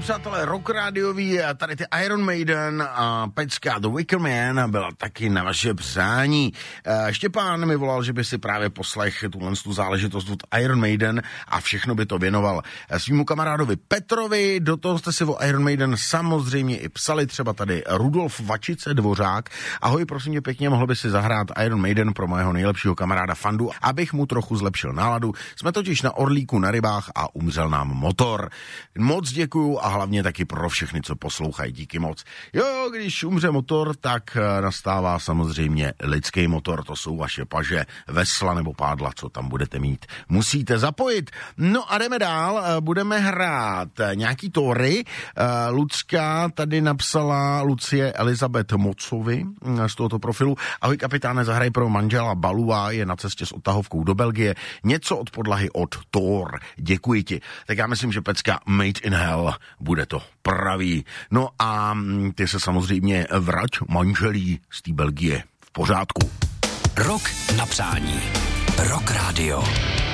přátelé, Rock Rádiový a tady ty Iron Maiden a pecka The Wicker Man byla taky na vaše přání. Štěpán mi volal, že by si právě poslech tu záležitost od Iron Maiden a všechno by to věnoval svýmu kamarádovi Petrovi. Do toho jste si o Iron Maiden samozřejmě i psali, třeba tady Rudolf Vačice Dvořák. Ahoj, prosím tě pěkně, mohl by si zahrát Iron Maiden pro mého nejlepšího kamaráda Fandu, abych mu trochu zlepšil náladu. Jsme totiž na Orlíku na rybách a umřel nám motor. Moc děkuju a hlavně taky pro všechny, co poslouchají, díky moc. Jo, když umře motor, tak nastává samozřejmě lidský motor, to jsou vaše paže, vesla nebo pádla, co tam budete mít. Musíte zapojit. No a jdeme dál, budeme hrát nějaký tóry. Lucka tady napsala Lucie Elizabeth Mocovi z tohoto profilu. Ahoj kapitáne, zahraj pro manžela Balua, je na cestě s odtahovkou do Belgie. Něco od podlahy od Thor. Děkuji ti. Tak já myslím, že pecka Made in Hell bude to pravý. No a ty se samozřejmě vrať manželí z té Belgie v pořádku. Rok na přání. Rock Radio.